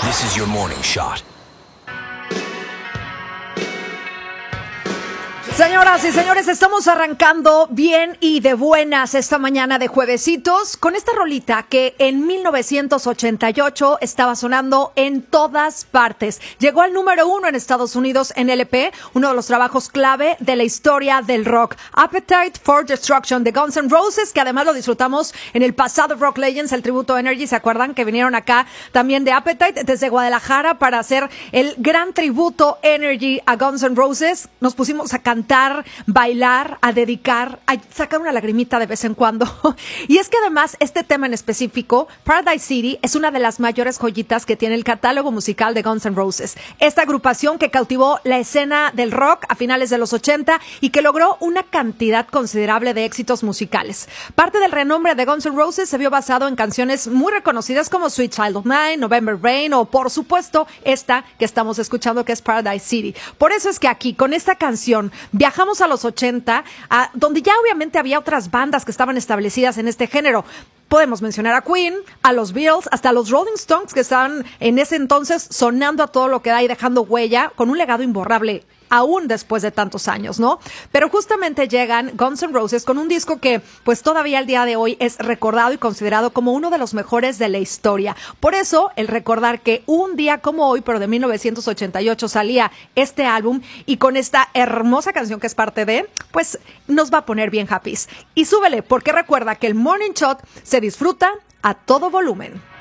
This is your morning shot. Señoras y señores, estamos arrancando bien y de buenas esta mañana de juevesitos con esta rolita que en 1988 estaba sonando en todas partes. Llegó al número 1 en Estados Unidos en LP, uno de los trabajos clave de la historia del rock. Appetite for Destruction de Guns N' Roses, que además lo disfrutamos en el pasado Rock Legends, el tributo Energy. ¿Se acuerdan que vinieron acá también de Appetite desde Guadalajara para hacer el gran tributo Energy a Guns N' Roses? Nos pusimos a cantar, bailar, a dedicar, a sacar una lagrimita de vez en cuando. Y es que además este tema en específico, Paradise City, es una de las mayores joyitas que tiene el catálogo musical de Guns N' Roses. Esta agrupación que cautivó la escena del rock a finales de los 80 y que logró una cantidad considerable de éxitos musicales. Parte del renombre de Guns N' Roses se vio basado en canciones muy reconocidas como Sweet Child of Mine, November Rain o, por supuesto, esta que estamos escuchando que es Paradise City. Por eso es que aquí, con esta canción, viajamos a los 80, donde ya obviamente había otras bandas que estaban establecidas en este género. Podemos mencionar a Queen, a los Beatles, hasta a los Rolling Stones, que estaban en ese entonces sonando a todo lo que da y dejando huella, con un legado imborrable aún después de tantos años, ¿no? Pero justamente llegan Guns N' Roses con un disco que, pues todavía al día de hoy es recordado y considerado como uno de los mejores de la historia. Por eso, el recordar que un día como hoy, pero de 1988, salía este álbum y con esta hermosa canción que es parte de, pues nos va a poner bien happy. Y súbele, porque recuerda que el Morning Shot se disfruta a todo volumen.